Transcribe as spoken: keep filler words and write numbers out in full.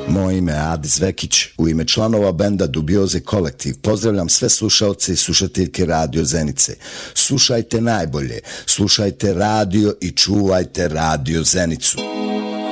Moje ime je Adis Vekić. U ime članova benda Dubioze Kolektiv pozdravljam sve slušaoce i slušateljke Radio Zenice. Slušajte najbolje, slušajte radio i čuvajte Radio Zenicu.